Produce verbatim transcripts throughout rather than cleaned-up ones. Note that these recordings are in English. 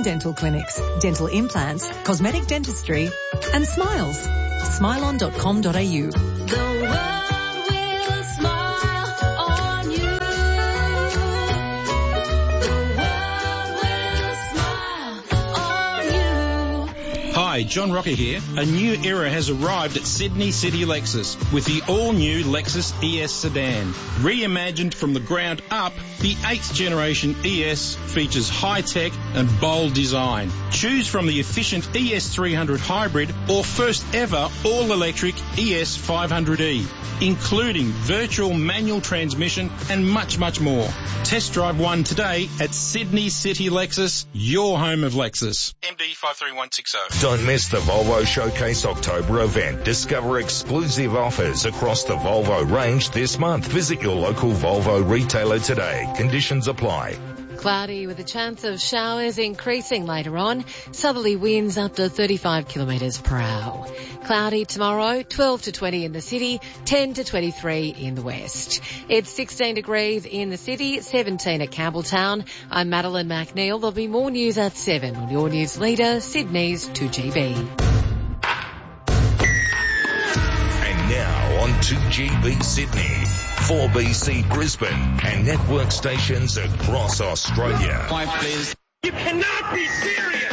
dental clinics, dental implants, cosmetic dentistry and smiles. smile on dot com dot a u. The world will smile on you. The world will smile on you. Hi, John Rocker here. A new era has arrived at Sydney City Lexus with the all-new Lexus E S sedan. Reimagined from the ground up, the eighth generation E S features high-tech and bold design. Choose from the efficient E S three hundred hybrid or first ever all-electric E S five hundred E, including virtual manual transmission and much, much more. Test drive one today at Sydney City Lexus, your home of Lexus. M D five three one six zero. Don't miss the Volvo Showcase October event. Discover exclusive offers across the Volvo range this month. Visit your local Volvo retailer today. Conditions apply. Cloudy with a chance of showers increasing later on. Southerly winds up to thirty-five kilometres per hour. Cloudy tomorrow, twelve to twenty in the city, ten to twenty-three in the west. It's sixteen degrees in the city, seventeen at Campbelltown. I'm Madeline McNeil. There'll be more news at seven on your news leader, Sydney's two G B. And now on two G B Sydney, four B C Brisbane, and network stations across Australia. Five, please. You cannot be serious!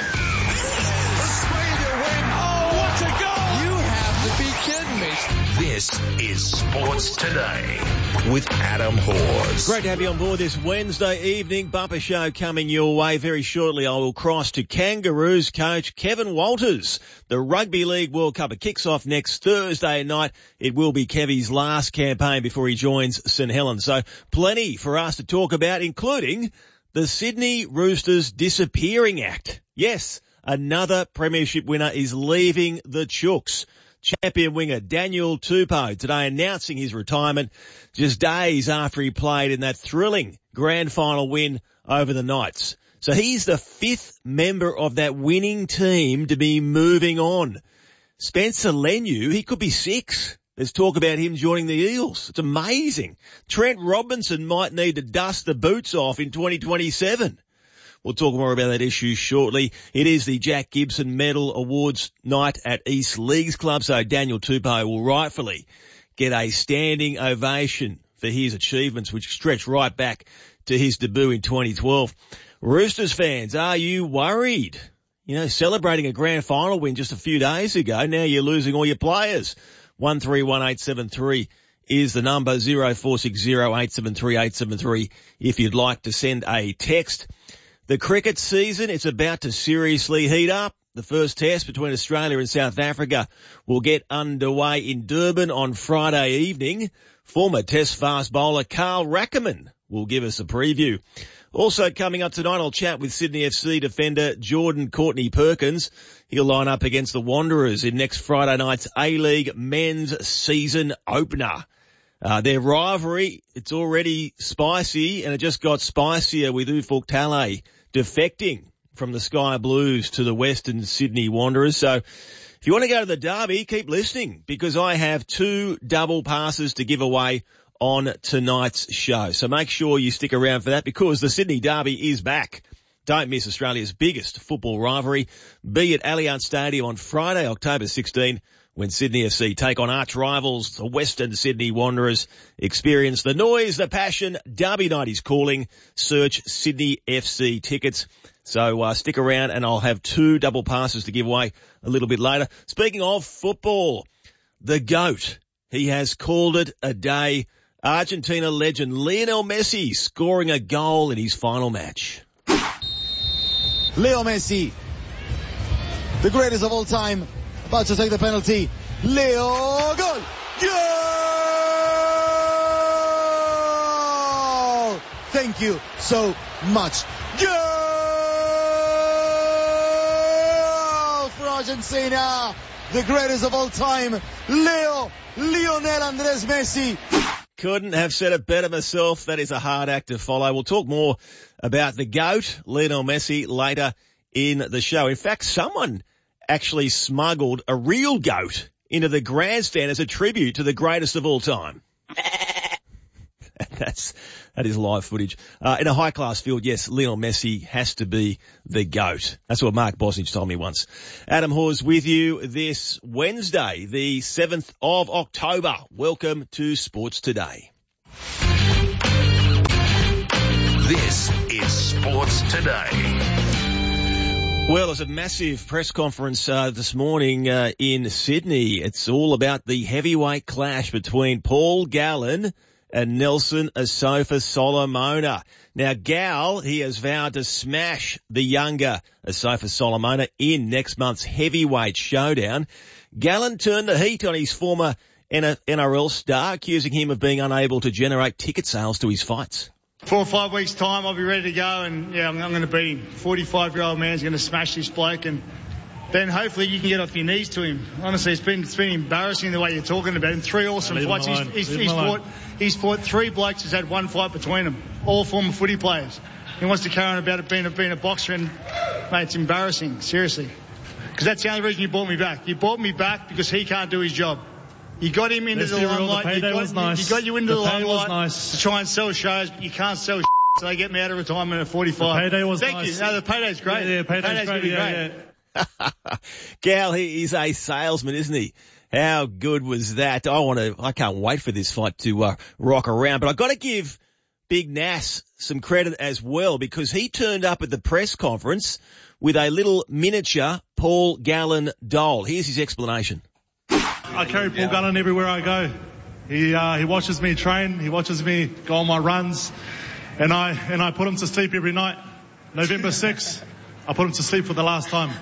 Australia win! Oh, what a goal! You have to be kidding me! This is Sports Today with Adam Hawes. Great to have you on board this Wednesday evening. Bumper show coming your way very shortly. I will cross to Kangaroos coach Kevin Walters. The Rugby League World Cup, it kicks off next Thursday night. It will be Kevy's last campaign before he joins St Helens. So plenty for us to talk about, including the Sydney Roosters disappearing act. Yes, another premiership winner is leaving the Chooks. Champion winger Daniel Tupou today announcing his retirement just days after he played in that thrilling grand final win over the Knights. So he's the fifth member of that winning team to be moving on. Spencer Leniu, he could be six. There's talk about him joining the Eels. It's amazing. Trent Robinson might need to dust the boots off in twenty twenty-seven. We'll talk more about that issue shortly. It is the Jack Gibson Medal Awards night at East Leagues Club, so Daniel Tupou will rightfully get a standing ovation for his achievements, which stretch right back to his debut in twenty twelve. Roosters fans, are you worried? You know, celebrating a grand final win just a few days ago, now you're losing all your players. one three one eight seven three is the number, zero four six zero eight seven three eight seven three if you'd like to send a text. The cricket season, it's about to seriously heat up. The first test between Australia and South Africa will get underway in Durban on Friday evening. Former test fast bowler Carl Rackerman will give us a preview. Also coming up tonight, I'll chat with Sydney F C defender Jordan Courtney Perkins. He'll line up against the Wanderers in next Friday night's A-League men's season opener. Uh, their rivalry, it's already spicy, and it just got spicier with Ufuk Talay defecting from the Sky Blues to the Western Sydney Wanderers. So if you want to go to the derby, keep listening, because I have two double passes to give away on tonight's show. So make sure you stick around for that, because the Sydney derby is back. Don't miss Australia's biggest football rivalry. Be at Allianz Stadium on Friday, October sixteenth, when Sydney F C take on arch rivals, the Western Sydney Wanderers. Experience the noise, the passion. Derby night is calling. Search Sydney F C tickets. So uh, stick around, and I'll have two double passes to give away a little bit later. Speaking of football, the GOAT, he has called it a day. Argentina legend Lionel Messi scoring a goal in his final match. Leo Messi, the greatest of all time, about to take the penalty. Leo, goal! Goal! Thank you so much. Goal for Argentina, the greatest of all time, Leo, Lionel Andres Messi. Couldn't have said it better myself. That is a hard act to follow. We'll talk more about the GOAT, Lionel Messi, later in the show. In fact, someone actually smuggled a real goat into the grandstand as a tribute to the greatest of all time. That's, that is live footage. Uh, in a high-class field, yes, Lionel Messi has to be the GOAT. That's what Mark Bosnich told me once. Adam Hawes with you this Wednesday, the seventh of October. Welcome to Sports Today. This is Sports Today. Well, there's a massive press conference uh, this morning uh, in Sydney. It's all about the heavyweight clash between Paul Gallen and Nelson Asofa Solomona. Now, Gal, he has vowed to smash the younger Asofa Solomona in next month's heavyweight showdown. Gallen turned the heat on his former N R L star, accusing him of being unable to generate ticket sales to his fights. Four or five weeks' time, I'll be ready to go, and yeah, I'm, I'm going to beat him. forty-five-year-old man's going to smash this bloke, and then hopefully you can get off your knees to him. Honestly, it's been it's been embarrassing the way you're talking about him. Three awesome Leave fights. He's, he's, he's fought he's fought three blokes who's had one fight between them, all former footy players. He wants to carry on about it being a, being a boxer, and mate, it's embarrassing, seriously. Because that's the only reason you brought me back. You brought me back because he can't do his job. You got him into the limelight. The you, got, nice. you got you into the the limelight nice. to try and sell shows, but you can't sell shit, so they get me out of retirement at forty-five. The payday was Thank nice. you. No, the payday's great. Yeah, yeah payday's, payday's great. Be yeah, great. Yeah. Gal, he is a salesman, isn't he? How good was that? I want to, I can't wait for this fight to uh, rock around, but I've got to give Big Nas some credit as well, because he turned up at the press conference with a little miniature Paul Gallen doll. Here's his explanation. I carry Paul Gallen everywhere I go. He uh, he watches me train. He watches me go on my runs, and I and I put him to sleep every night. November sixth, I put him to sleep for the last time.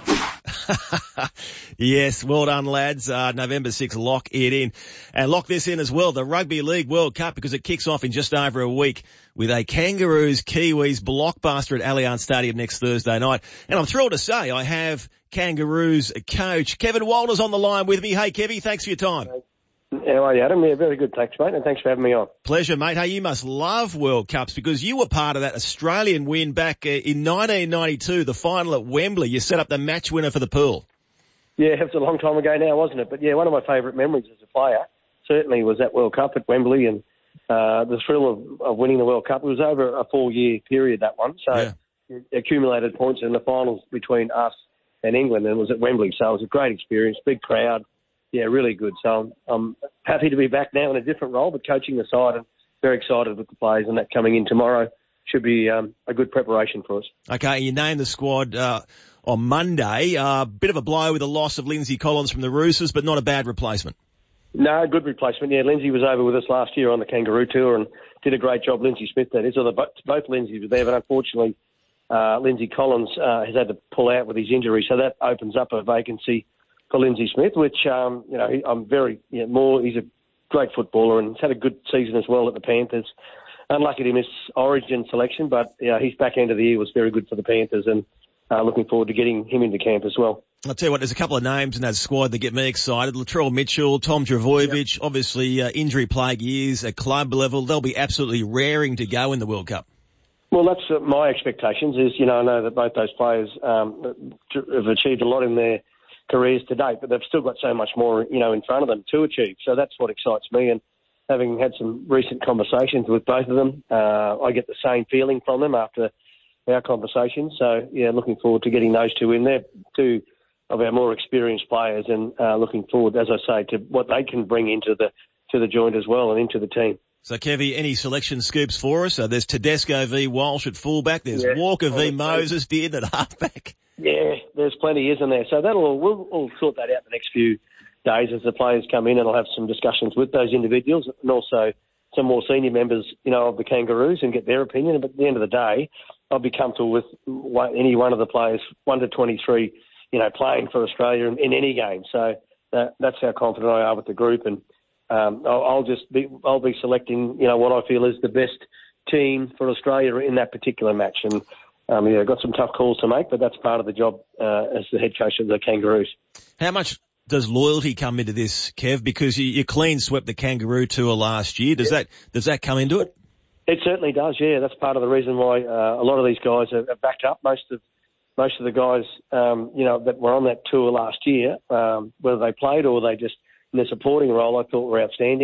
Yes, well done, lads. Uh, November sixth, lock it in. And lock this in as well, the Rugby League World Cup, because it kicks off in just over a week with a Kangaroos Kiwis blockbuster at Allianz Stadium next Thursday night. And I'm thrilled to say I have Kangaroos coach Kevin Walters on the line with me. Hey, Kevy, thanks for your time. How are you, Adam? Yeah, very good. Thanks, mate, and thanks for having me on. Pleasure, mate. Hey, you must love World Cups because you were part of that Australian win back uh, in nineteen ninety-two, the final at Wembley. You set up the match winner for the pool. Yeah, it was a long time ago now, wasn't it? But yeah, one of my favourite memories as a player certainly was that World Cup at Wembley, and uh, the thrill of, of winning the World Cup. It was over a four-year period, that one. So yeah. It accumulated points in the finals between us and England, and it was at Wembley. So it was a great experience, big crowd. Yeah, really good. So I'm, I'm happy to be back now in a different role, but coaching the side, and very excited with the players, and that coming in tomorrow should be um, a good preparation for us. Okay, you named the squad uh, on Monday. A uh, bit of a blow with the loss of Lindsay Collins from the Roosters, but not a bad replacement. No, good replacement. Yeah, Lindsay was over with us last year on the Kangaroo Tour and did a great job. Lindsay Smith, that is. Or the, both Lindsays were there, but unfortunately uh, Lindsay Collins uh, has had to pull out with his injury, so that opens up a vacancy for Lindsay Smith, which, um, you know, he, I'm very, you know, more, he's a great footballer and he's had a good season as well at the Panthers. Unlucky to miss Origin selection, but yeah, his back end of the year was very good for the Panthers, and uh, looking forward to getting him into camp as well. I'll tell you what, there's a couple of names in that squad that get me excited. Latrell Mitchell, Tom Travojevic, yep. Obviously uh, injury plague years at club level. They'll be absolutely raring to go in the World Cup. Well, that's uh, my expectations is, you know, I know that both those players um, have achieved a lot in their careers to date, but they've still got so much more, you know, in front of them to achieve. So that's what excites me. And having had some recent conversations with both of them, uh, I get the same feeling from them after our conversations. So, yeah, looking forward to getting those two in there, two of our more experienced players, and uh, looking forward, as I say, to what they can bring into the to the joint as well and into the team. So, Kevy, any selection scoops for us? So there's Tedesco v Walsh at fullback. There's yeah. Walker v oh, Moses did at halfback. Yeah, there's plenty, isn't there? So that'll we'll, we'll sort that out the next few days as the players come in, and I'll have some discussions with those individuals and also some more senior members, you know, of the Kangaroos and get their opinion. But at the end of the day, I'll be comfortable with one, any one of the players, one to twenty-three, you know, playing for Australia in, in any game. So that, that's how confident I are with the group, and um, I'll, I'll just be I'll be selecting, you know, what I feel is the best team for Australia in that particular match. And Um, yeah, got some tough calls to make, but that's part of the job uh, as the head coach of the Kangaroos. How much does loyalty come into this, Kev? Because you, you clean swept the Kangaroo Tour last year. Does yeah. that does that come into it? It certainly does. Yeah, that's part of the reason why uh, a lot of these guys are, are backed up. Most of most of the guys, um, you know, that were on that tour last year, um, whether they played or they just in a supporting role, I thought were outstanding.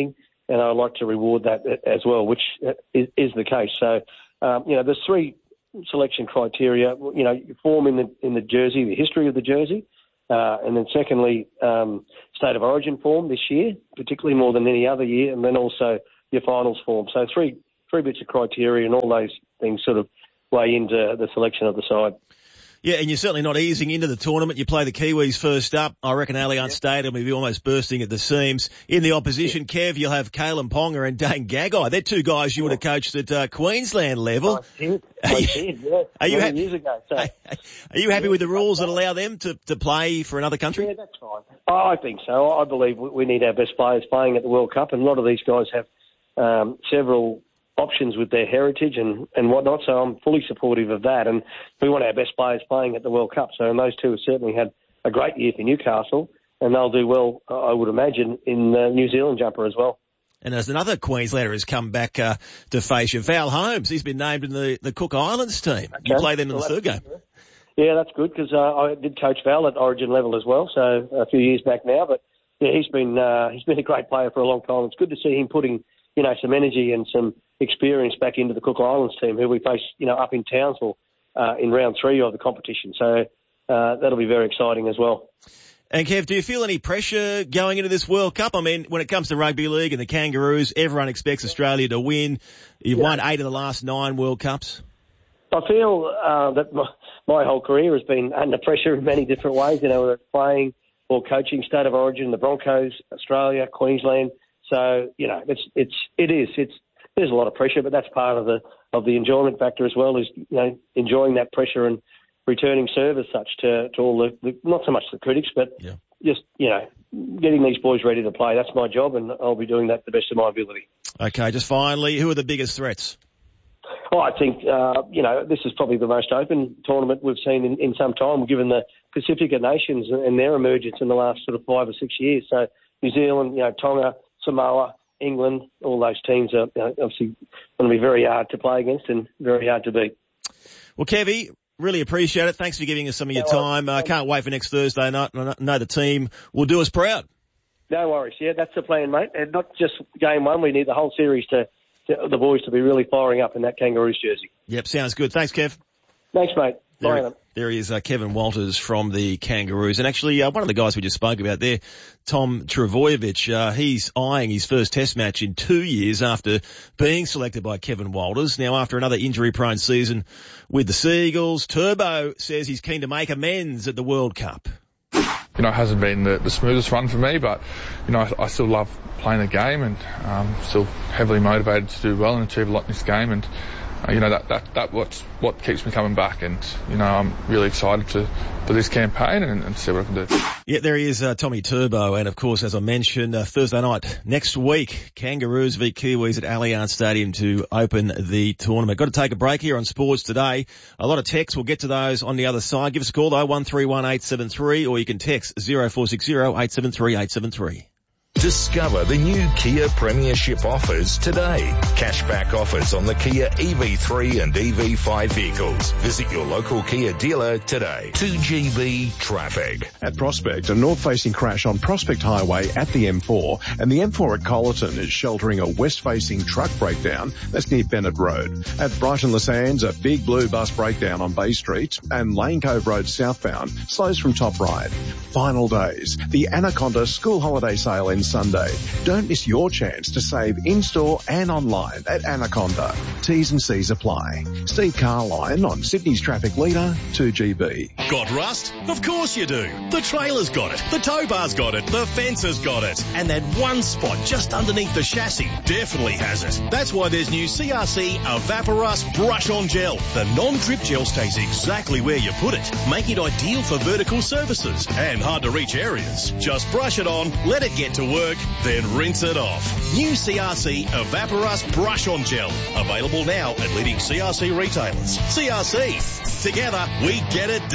and I'd like to reward that as well, which is, is the case. So, um, you know, there's three selection criteria. You know, form in the in the jersey, the history of the jersey, uh, and then secondly, um, state of origin form this year, particularly more than any other year, and then also your finals form. So three three bits of criteria, and all those things sort of weigh into the selection of the side. Yeah, and you're certainly not easing into the tournament. You play the Kiwis first up. I reckon Allianz yeah. Stadium will be almost bursting at the seams. In the opposition, yeah. Kev, you'll have Kalen Ponga and Dane Gagai. They're two guys you yeah. would have coached at uh, Queensland level. I did, I did, yeah. Are you, ha- years ago, so. are you happy yeah, with the rules that allow them to, to play for another country? Yeah, that's fine. I think so. I believe we need our best players playing at the World Cup, and a lot of these guys have um, several options with their heritage and, and whatnot, so I'm fully supportive of that. And we want our best players playing at the World Cup. So and those two have certainly had a great year for Newcastle, and they'll do well, I would imagine, in the New Zealand jumper as well. And there's another Queenslander who's come back uh, to face you, Val Holmes. He's been named in the, the Cook Islands team. Okay. You play them in well, the third game. Good. Yeah, that's good, because uh, I did coach Val at Origin level as well, so a few years back now. But yeah, he's been uh, he's been a great player for a long time. It's good to see him putting, you know, some energy and some experience back into the Cook Islands team, who we face, you know, up in Townsville uh, in round three of the competition. So uh, that'll be very exciting as well. And Kev, do you feel any pressure going into this World Cup? I mean, when it comes to rugby league and the Kangaroos, everyone expects Australia to win. You've yeah. won eight of the last nine World Cups. I feel uh, that my, my whole career has been under pressure in many different ways, you know, whether it's playing or coaching, state of origin, the Broncos, Australia, Queensland. So, you know, it's, it's, it is, it's, there's a lot of pressure, but that's part of the, of the enjoyment factor as well, is, you know, enjoying that pressure and returning serve as such to, to all the, the, not so much the critics, but yeah. just, you know, getting these boys ready to play. That's my job, and I'll be doing that to the best of my ability. Okay, just finally, who are the biggest threats? Oh, I think, uh, you know, this is probably the most open tournament we've seen in, in some time, given the Pacifica nations and their emergence in the last sort of five or six years. So New Zealand, you know, Tonga, Samoa, England, all those teams are, you know, obviously going to be very hard to play against and very hard to beat. Well, Kevy, really appreciate it. Thanks for giving us some of your time. I uh, can't wait for next Thursday night. I know the team will do us proud. No worries. Yeah, that's the plan, mate. And not just game one. We need the whole series to, to the boys to be really firing up in that Kangaroos jersey. Yep, sounds good. Thanks, Kev. Thanks, mate. There, Bye, there he is, uh, Kevin Walters from the Kangaroos. And actually, uh, one of the guys we just spoke about there, Tom Trbojevic, uh, he's eyeing his first test match in two years after being selected by Kevin Walters. Now, after another injury-prone season with the Seagulls, Turbo says he's keen to make amends at the World Cup. You know, it hasn't been the, the smoothest run for me, but, you know, I, I still love playing the game and um, still heavily motivated to do well and achieve a lot in this game. And Uh, you know, that, that, that what's what keeps me coming back, and, you know, I'm really excited to, for this campaign and, and see what I can do. Yeah, there he is, uh, Tommy Turbo, and of course, as I mentioned, uh, Thursday night next week, Kangaroos v Kiwis at Allianz Stadium to open the tournament. Got to take a break here on Sports Today. A lot of texts, we'll get to those on the other side. Give us a call though, one three one eight seven three, or you can text zero four six zero eight seven three eight seven three. Discover the new Kia Premiership offers today. Cashback offers on the Kia E V three and E V five vehicles. Visit your local Kia dealer today. two G B traffic. At Prospect, a north-facing crash on Prospect Highway at the M four, and the M four at Collerton is sheltering a west-facing truck breakdown that's near Bennett Road. At Brighton Les Sands, a big blue bus breakdown on Bay Street, and Lane Cove Road southbound slows from Top Ryde. Final days. The Anaconda School Holiday Sale ends Sunday. Don't miss your chance to save in-store and online at Anaconda. T's and C's apply. Steve Carline on Sydney's traffic leader, two G B. Got rust? Of course you do. The trailer's got it. The tow bar's got it. The fence has got it. And that one spot just underneath the chassis definitely has it. That's why there's new C R C Evaporust Brush On Gel. The non-drip gel stays exactly where you put it, making it ideal for vertical surfaces and hard to reach areas. Just brush it on, let it get to work, then rinse it off. New C R C Evaporust Brush On Gel. Available now at leading C R C retailers. C R C. Together, we get it done.